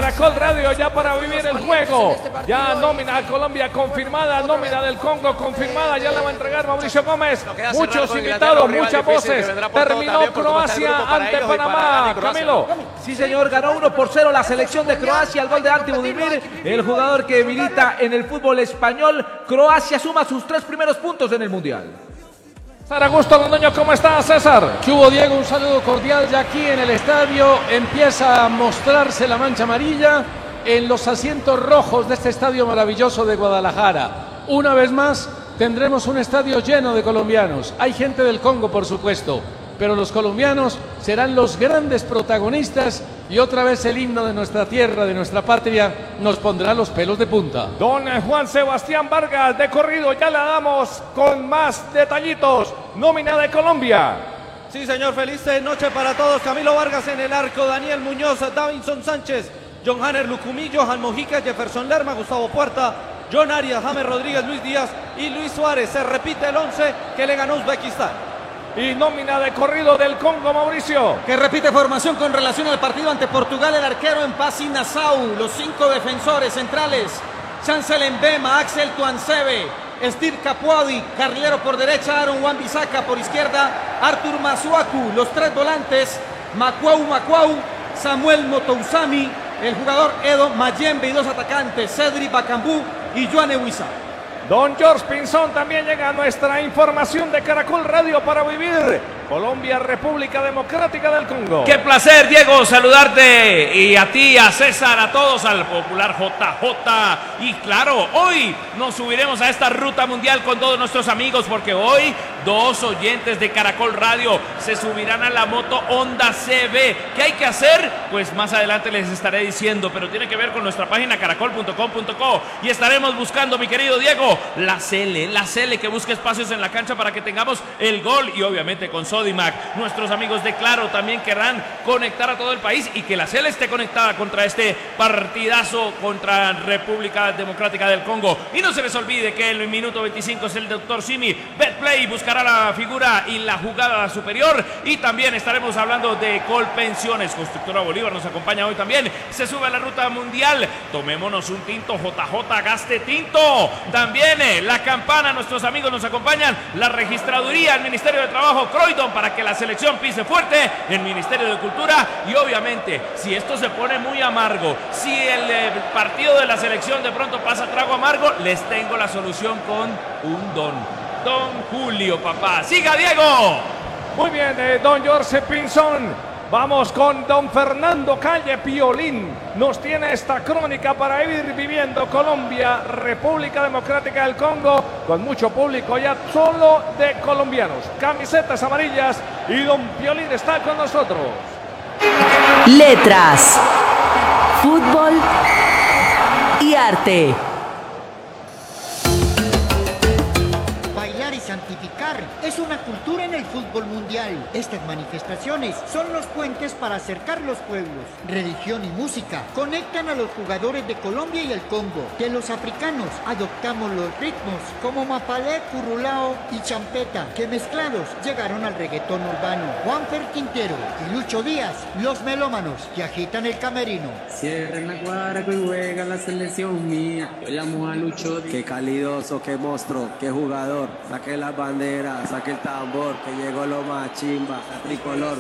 Caracol Radio ya para vivir el juego. Ya nómina a Colombia confirmada, nómina del Congo confirmada, ya la va a entregar Mauricio Gómez. Muchos invitados, muchas voces. Terminó Croacia ante Panamá. Camilo. Sí, señor, ganó 1-0 la selección de Croacia, el gol de Ante Budimir, el jugador que milita en el fútbol español. Croacia suma sus 3 primeros puntos en el Mundial. César Augusto Londoño, ¿cómo está, César? ¿Qué hubo, Diego? Un saludo cordial. Ya aquí en el estadio empieza a mostrarse la mancha amarilla en los asientos rojos de este estadio maravilloso de Guadalajara. Una vez más tendremos un estadio lleno de colombianos. Hay gente del Congo, por supuesto, pero los colombianos serán los grandes protagonistas y otra vez el himno de nuestra tierra, de nuestra patria, nos pondrá los pelos de punta. Don Juan Sebastián Vargas, de corrido, ya la damos con más detallitos. Nómina de Colombia. Sí, señor, feliz noche para todos. Camilo Vargas en el arco, Daniel Muñoz, Davinson Sánchez, John Hanner Lucumí, Johan Mojica, Jefferson Lerma, Gustavo Puerta, John Arias, James Rodríguez, Luis Díaz y Luis Suárez. Se repite el 11 que le ganó Uzbekistán. Y nómina de corrido del Congo, Mauricio. Que repite formación con relación al partido ante Portugal, el arquero en Pasi Nassau, los 5 defensores centrales, Chancel Mbema, Axel Tuansebe, Steve Capuadi, carrilero por derecha, Aaron Wan-Bissaka por izquierda, Artur Masuaku, los 3 volantes, Makwau, Samuel Motousami, el jugador Edo Mayembe y 2 atacantes, Cedric Bakambu y Joan Eguiza. Don George Pinzón también llega a nuestra información de Caracol Radio para vivir Colombia, República Democrática del Congo. Qué placer, Diego, saludarte, y a ti, a César, a todos, al popular JJ. Y claro, hoy nos subiremos a esta ruta mundial con todos nuestros amigos, porque hoy 2 oyentes de Caracol Radio se subirán a la moto Honda CB. ¿Qué hay que hacer? Pues más adelante les estaré diciendo, pero tiene que ver con nuestra página caracol.com.co, y estaremos buscando, mi querido Diego, la Cele que busque espacios en la cancha para que tengamos el gol, y obviamente con Sodimac. Nuestros amigos de Claro también querrán conectar a todo el país y que la Cele esté conectada contra este partidazo contra República Democrática del Congo. Y no se les olvide que en el minuto 25 es el Dr. Simi. Betplay buscará la figura y la jugada superior, y también estaremos hablando de Colpensiones. Constructora Bolívar nos acompaña hoy también. Se sube a la ruta mundial. Tomémonos un tinto, JJ, gaste tinto. También la campana, nuestros amigos nos acompañan. La registraduría, el Ministerio de Trabajo, Croydon, para que la selección pise fuerte, el Ministerio de Cultura. Y obviamente, si esto se pone muy amargo, si el partido de la selección de pronto pasa trago amargo, les tengo la solución con un Don Julio, papá. ¡Siga, Diego! Muy bien, don George Pinzón. Vamos con don Fernando Calle Piolín. Nos tiene esta crónica para ir viviendo Colombia, República Democrática del Congo, con mucho público ya solo de colombianos. Camisetas amarillas, y don Piolín está con nosotros. Letras, fútbol y arte. Santificar es una cultura en el fútbol mundial. Estas manifestaciones son los puentes para acercar los pueblos. Religión y música conectan a los jugadores de Colombia y el Congo. De los africanos adoptamos los ritmos como mapalé, currulao y champeta, que mezclados llegaron al reggaetón urbano. Juanfer Quintero y Lucho Díaz, los melómanos que agitan el camerino. Cierren la cuadra que juega la selección mía. Yo llamo a Lucho. Qué calidoso, qué monstruo, qué jugador. Saque las banderas, saque el tambor, que llegó lo más chimba, la tricolor.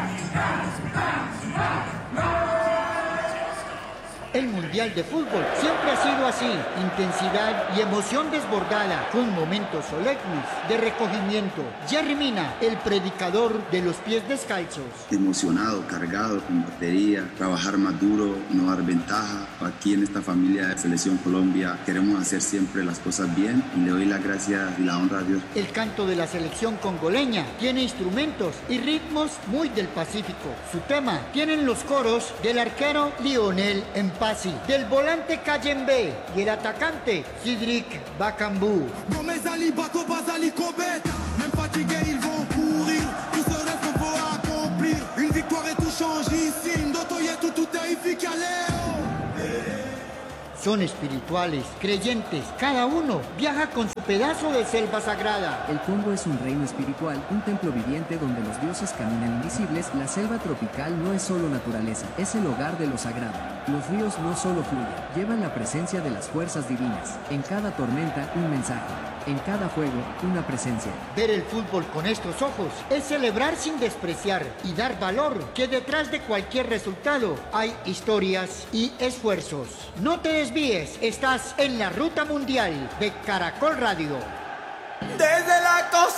El Mundial de Fútbol siempre ha sido así, intensidad y emoción desbordada, con momentos solemnes de recogimiento. Jerry Mina, el predicador de los pies descalzos. Emocionado, cargado, con batería, trabajar más duro, no dar ventaja. Aquí en esta familia de Selección Colombia queremos hacer siempre las cosas bien, y le doy las gracias y la honra a Dios. El canto de la selección congoleña tiene instrumentos y ritmos muy del Pacífico. Su tema tienen los coros del arquero Lionel Mpasi, del volante Kayembe y el atacante Cedric Bakambu. Son espirituales, creyentes, cada uno viaja con su pedazo de selva sagrada. El Congo es un reino espiritual, un templo viviente donde los dioses caminan invisibles. La selva tropical no es solo naturaleza, es el hogar de lo sagrado. Los ríos no solo fluyen, llevan la presencia de las fuerzas divinas. En cada tormenta, un mensaje. En cada juego, una presencia. Ver el fútbol con estos ojos es celebrar sin despreciar y dar valor que detrás de cualquier resultado hay historias y esfuerzos. No te desvíes, estás en la Ruta Mundial de Caracol Radio. Desde la costa